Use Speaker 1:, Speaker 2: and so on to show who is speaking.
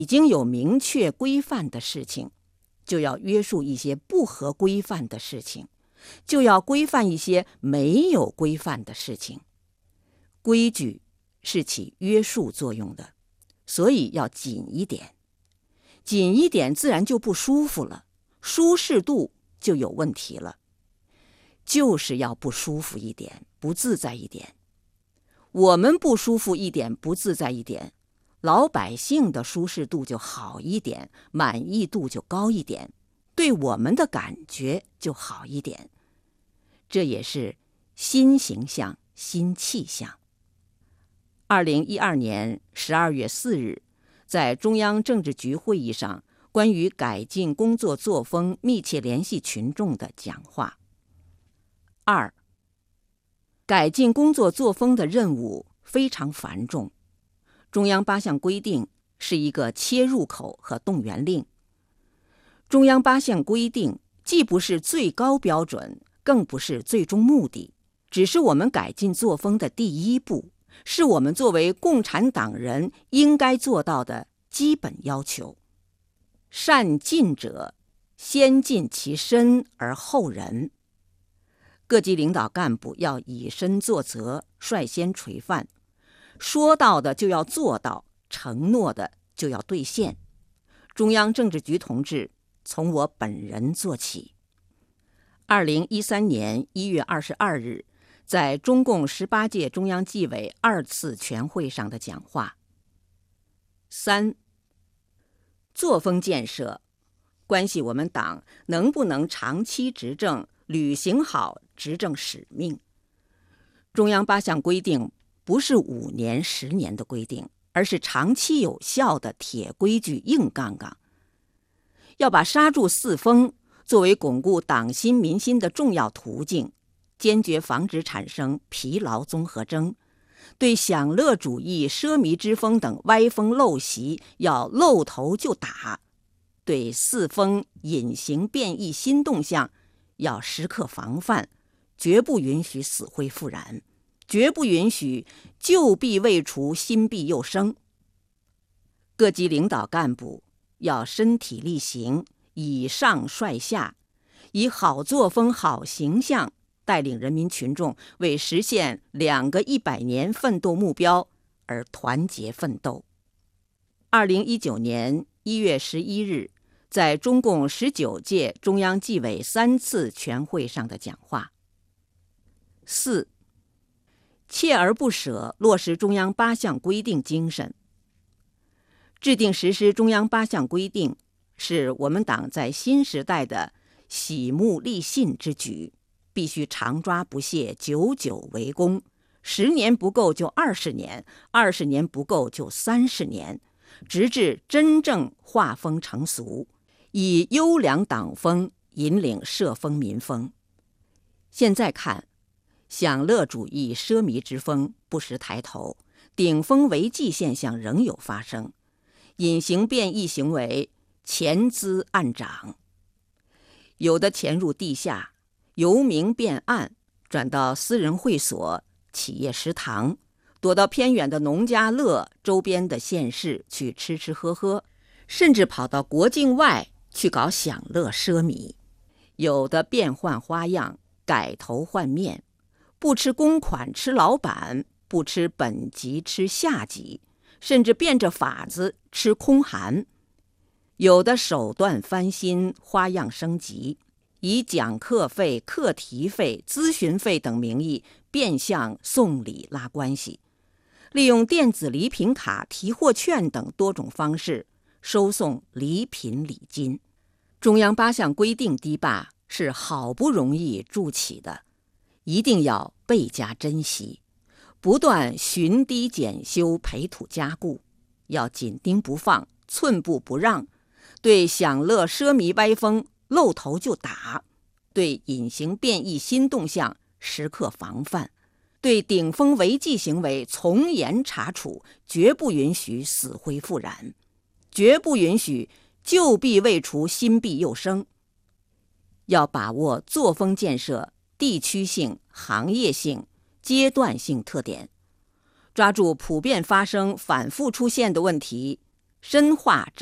Speaker 1: 已经有明确规范的事情，就要约束一些不合规范的事情，就要规范一些没有规范的事情。规矩是起约束作用的，所以要紧一点。紧一点自然就不舒服了，舒适度就有问题了。就是要不舒服一点，不自在一点。我们不舒服一点，不自在一点，老百姓的舒适度就好一点，满意度就高一点，对我们的感觉就好一点。这也是新形象、新气象。2012年12月4日，在中央政治局会议上关于改进工作作风密切联系群众的讲话。2. 改进工作作风的任务非常繁重，中央8项规定是一个切入口和动员令。中央8项规定既不是最高标准，更不是最终目的，只是我们改进作风的第一步，是我们作为共产党人应该做到的基本要求。善尽者，先尽其身而后人。各级领导干部要以身作则，率先垂范，说到的就要做到，承诺的就要兑现。中央政治局同志，从我本人做起。2013年1月22日，在中共18届中央纪委2次全会上的讲话。3. 作风建设关系我们党能不能长期执政，履行好执政使命。中央8项规定不是5年、10年的规定，而是长期有效的铁规矩、硬杠杠。要把刹住四风作为巩固党心民心的重要途径，坚决防止产生疲劳综合征。对享乐主义、奢靡之风等歪风陋习要露头就打，对四风隐形变异新动向要时刻防范，绝不允许死灰复燃，绝不允许旧弊未除，新弊又生。各级领导干部要身体力行，以上率下，以好作风、好形象带领人民群众为实现2个100年奋斗目标而团结奋斗。2019年1月11日，在中共19届中央纪委3次全会上的讲话。4. 锲而不舍落实中央8项规定精神。制定实施中央8项规定，是我们党在新时代的洗目立信之举，必须常抓不懈，久久为功。10年不够就20年，20年不够就30年，直至真正化风成俗，以优良党风引领社风民风。现在看，享乐主义、奢靡之风不时抬头，顶风违纪现象仍有发生，隐形变异行为潜滋暗长，有的潜入地下，由明变暗，转到私人会所、企业食堂，躲到偏远的农家乐周边的县市去吃吃喝喝，甚至跑到国境外去搞享乐奢靡。有的变换花样，改头换面，不吃公款吃老板，不吃本级吃下级，甚至变着法子吃空函。有的手段翻新，花样升级，以讲课费、课题费、咨询费等名义变相送礼拉关系，利用电子礼品卡、提货券等多种方式收送礼品礼金。中央8项规定堤坝是好不容易筑起的，一定要倍加珍惜，不断寻堤检修、培土加固，要紧盯不放，寸步不让，对享乐奢靡歪风露头就打，对隐形变异新动向时刻防范，对顶风违纪行为从严查处，绝不允许死灰复燃，绝不允许旧弊未除，新弊又生。要把握作风建设地区性、行业性、阶段性特点，抓住普遍发生、反复出现的问题， 深化